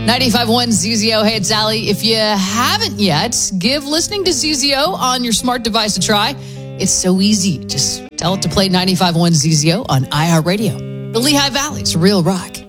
95.1 ZZO. Hey, it's Allie. If you haven't yet, give listening to ZZO on your smart device a try. It's so easy. Just tell it to play 95.1 ZZO on iHeartRadio. The Lehigh Valley's Real Rock.